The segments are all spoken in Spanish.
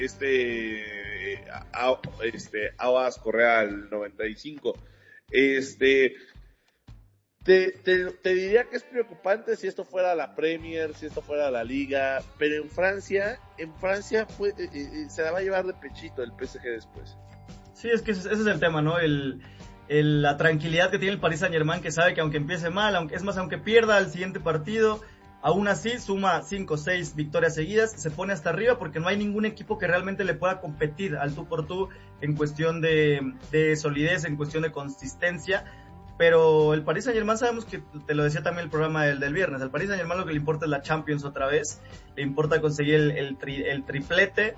Aguas Correa al 95. Te diría que es preocupante si esto fuera la Premier, si esto fuera la Liga, pero en Francia se la va a llevar de pechito el PSG después. Sí, es que ese es el tema, ¿no? La tranquilidad que tiene el Paris Saint-Germain, que sabe que aunque empiece mal, aunque pierda el siguiente partido, aún así suma 5 o 6 victorias seguidas, se pone hasta arriba porque no hay ningún equipo que realmente le pueda competir al tú por tú en cuestión de solidez, en cuestión de consistencia. Pero el Paris Saint-Germain sabemos que, te lo decía también el programa del viernes, al Paris Saint-Germain lo que le importa es la Champions otra vez, le importa conseguir el triplete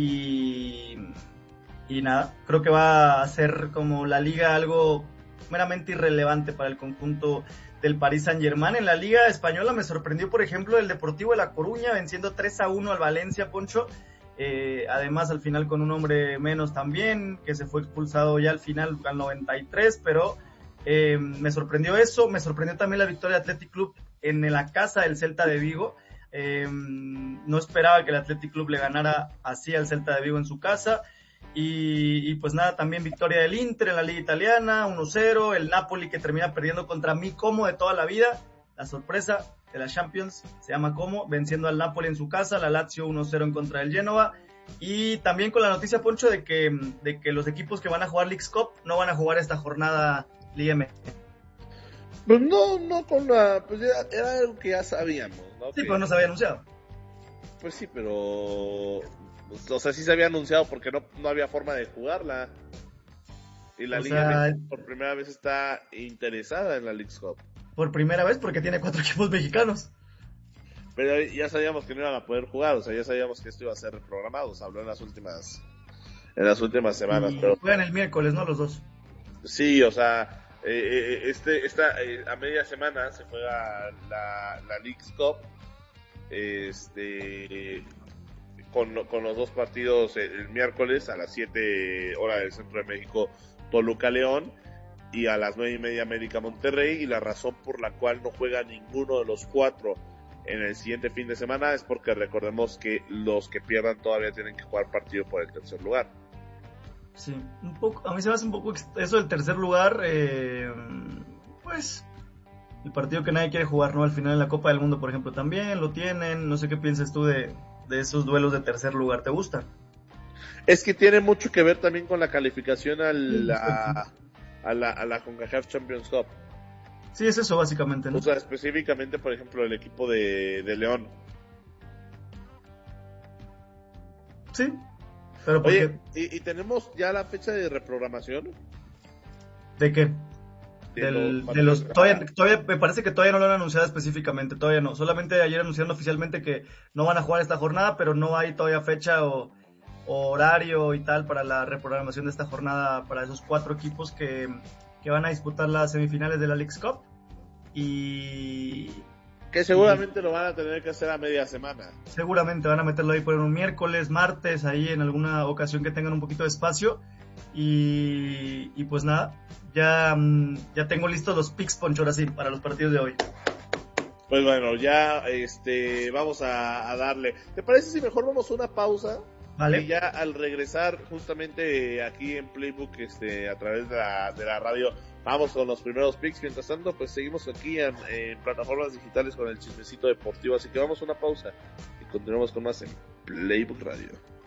y nada, creo que va a ser como la liga algo meramente irrelevante para el conjunto del Paris Saint-Germain. En la Liga Española me sorprendió, por ejemplo, el Deportivo de La Coruña venciendo 3-1 al Valencia, Poncho. Además, al final con un hombre menos también, que se fue expulsado ya al final, al 93, pero me sorprendió eso. Me sorprendió también la victoria de Athletic Club en la casa del Celta de Vigo. No esperaba que el Athletic Club le ganara así al Celta de Vigo en su casa. Y pues nada, también victoria del Inter en la Liga Italiana, 1-0, el Napoli que termina perdiendo contra mi Como de toda la vida, la sorpresa de la Champions, se llama Como, venciendo al Napoli en su casa, la Lazio 1-0 en contra del Génova, y también con la noticia, Poncho, de que los equipos que van a jugar Leagues Cup no van a jugar esta jornada Liga M. Pues no con pues era algo que ya sabíamos, ¿no? Sí, pero no se había anunciado. Pues sí, pero o sea, sí se había anunciado porque no había forma de jugarla. Y la Liga México por primera vez está interesada en la Leagues Cup. Por primera vez porque tiene 4 equipos mexicanos. Pero ya sabíamos que no iban a poder jugar, o sea, ya sabíamos que esto iba a ser reprogramado, se habló en las últimas semanas. Pero juegan el miércoles, ¿no? Los dos. Sí, o sea, a media semana se juega la Leagues Cup. Con los dos partidos el miércoles a las 7 hora del centro de México, Toluca León, y a las 9:30 América Monterrey, y la razón por la cual no juega ninguno de los 4 en el siguiente fin de semana es porque recordemos que los que pierdan todavía tienen que jugar partido por el tercer lugar. Sí, un poco, a mí se me hace un poco eso del tercer lugar, pues el partido que nadie quiere jugar, ¿no? Al final en la Copa del Mundo, por ejemplo, también lo tienen. No sé qué piensas tú de esos duelos de tercer lugar, ¿te gustan? Es que tiene mucho que ver también con la calificación a la CONCACAF Champions Cup. Sí, es eso básicamente, ¿no? O sea, específicamente, por ejemplo, el equipo de León. Sí, pero oye, ¿y tenemos ya la fecha de reprogramación? ¿De qué? Todavía me parece que todavía no lo han anunciado específicamente, todavía no. Solamente ayer anunciaron oficialmente que no van a jugar esta jornada, pero no hay todavía fecha o horario y tal para la reprogramación de esta jornada para esos 4 equipos que van a disputar las semifinales de la Leagues Cup. Y que seguramente lo van a tener que hacer a media semana. Seguramente van a meterlo ahí por un miércoles, martes, ahí en alguna ocasión que tengan un poquito de espacio. Y pues nada, ya tengo listos los picks, Poncho, ahora sí, para los partidos de hoy. Pues bueno, ya vamos a darle. ¿Te parece si mejor vamos a una pausa? Vale. Y ya al regresar justamente aquí en Playbook, a través de la radio, vamos con los primeros picks. Mientras tanto, pues seguimos aquí en plataformas digitales con el chismecito deportivo. Así que vamos a una pausa y continuamos con más en Playbook Radio.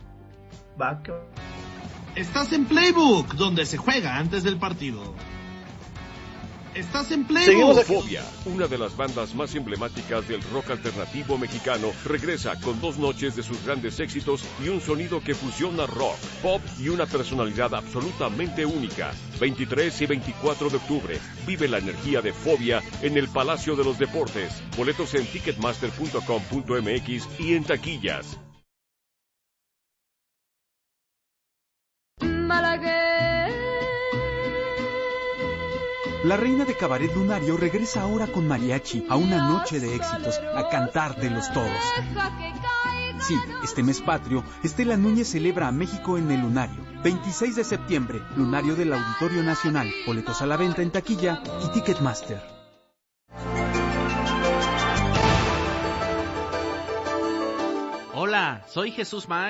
Estás en Playbook, donde se juega antes del partido. Estás en Playbook. Fobia, una de las bandas más emblemáticas del rock alternativo mexicano, regresa con 2 noches de sus grandes éxitos y un sonido que fusiona rock, pop y una personalidad absolutamente única. 23 y 24 de octubre, vive la energía de Fobia en el Palacio de los Deportes. Boletos en ticketmaster.com.mx y en taquillas. La reina de cabaret lunario regresa ahora con mariachi a una noche de éxitos, a cantártelos todos. Sí, este mes patrio, Estela Núñez celebra a México en el Lunario. 26 de septiembre, Lunario del Auditorio Nacional. Boletos a la venta en taquilla y Ticketmaster. Hola, soy Jesús May.